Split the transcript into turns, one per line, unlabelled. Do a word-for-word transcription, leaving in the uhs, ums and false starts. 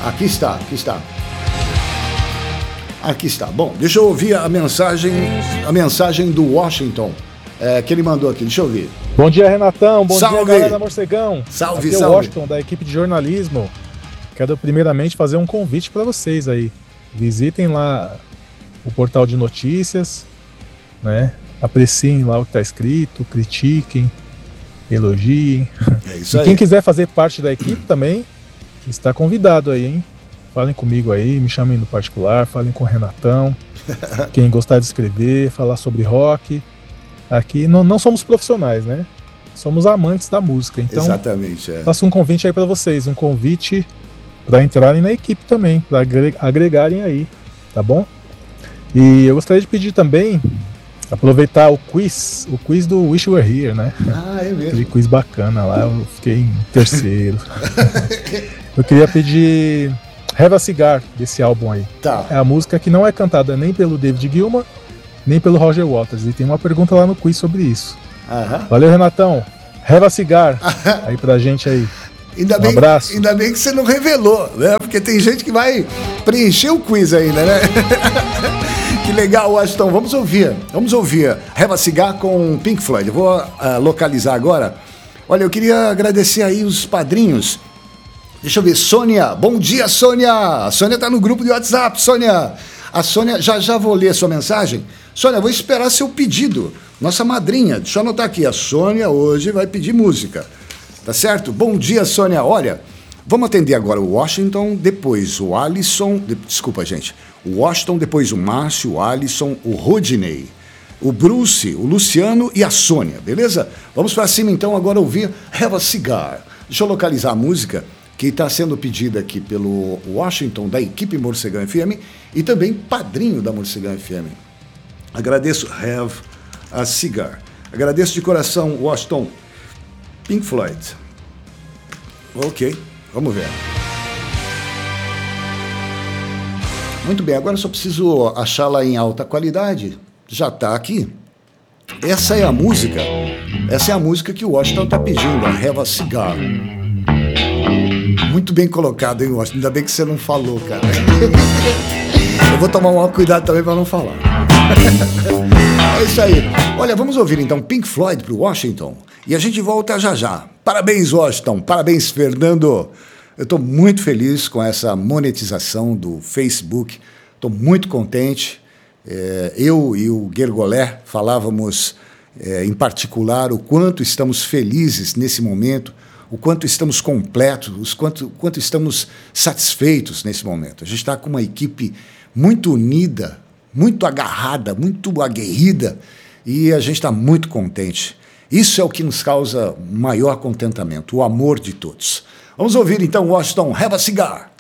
Aqui está, aqui está. Aqui está. Bom, deixa eu ouvir a mensagem, a mensagem do Washington, é, que ele mandou aqui. Deixa eu ouvir.
Bom dia, Renatão. Bom
Salve.
dia, galera da Morcegão.
Salve,
aqui é
salve.
o Washington, da equipe de jornalismo. Quero primeiramente fazer um convite para vocês aí. Visitem lá o portal de notícias, né? Apreciem lá o que está escrito, critiquem, elogiem.
É isso
e
aí.
quem quiser fazer parte da equipe também, está convidado aí, hein? Falem comigo aí, me chamem no particular, falem com o Renatão. Quem gostar de escrever, falar sobre rock. Aqui não, não somos profissionais, né? Somos amantes da música. Então,
exatamente, é.
faço um convite aí para vocês, um convite para entrarem na equipe também, para agregarem aí, tá bom? E eu gostaria de pedir também, aproveitar o quiz, o quiz do Wish You Were Here, né?
Ah, é mesmo.
Aquele quiz bacana lá, eu fiquei em terceiro. Eu queria pedir Have a Cigar, desse álbum aí.
Tá.
É a música que não é cantada nem pelo David Gilmour, nem pelo Roger Waters. E tem uma pergunta lá no quiz sobre isso.
Aham.
Valeu, Renatão. Have a Cigar aí pra gente aí.
Ainda
Um
bem,
abraço.
Ainda bem que você não revelou, né? Porque tem gente que vai preencher o quiz ainda, né? Que legal, Washington. Vamos ouvir. Vamos ouvir Have a Cigar com Pink Floyd. Eu vou uh, localizar agora. Olha, eu queria agradecer aí os padrinhos. Deixa eu ver, Sônia. Bom dia, Sônia. A Sônia tá no grupo de WhatsApp, Sônia. A Sônia, já já vou ler a sua mensagem. Sônia, vou esperar seu pedido. Nossa madrinha, deixa eu anotar aqui. A Sônia hoje vai pedir música. Tá certo? Bom dia, Sônia. Olha, vamos atender agora o Washington, depois o Alisson. De, desculpa, gente. O Washington, depois o Márcio, o Alisson, o Rodney, o Bruce, o Luciano e a Sônia, beleza? Vamos para cima então agora ouvir Have a Cigar. Deixa eu localizar a música que está sendo pedida aqui pelo Washington, da equipe Morcegão F M, e também padrinho da Morcegão F M. Agradeço Have a Cigar. Agradeço de coração, Washington. Pink Floyd. Ok, vamos ver. Muito bem, agora eu só preciso achá-la em alta qualidade. Já está aqui. Essa é a música. Essa é a música que o Washington está pedindo, a Have a Cigar. Muito bem colocado, hein, Washington? Ainda bem que você não falou, cara. Eu vou tomar um maior cuidado também para não falar. É isso aí. Olha, vamos ouvir então Pink Floyd para o Washington. E a gente volta já já. Parabéns, Washington. Parabéns, Fernando. Eu estou muito feliz com essa monetização do Facebook. Estou muito contente. É, eu e o Gergolé falávamos, é, em particular, o quanto estamos felizes nesse momento, o quanto estamos completos, o quanto, o quanto estamos satisfeitos nesse momento. A gente está com uma equipe muito unida, muito agarrada, muito aguerrida, e a gente está muito contente. Isso é o que nos causa maior contentamento, o amor de todos. Vamos ouvir então Washington, Have a Cigar.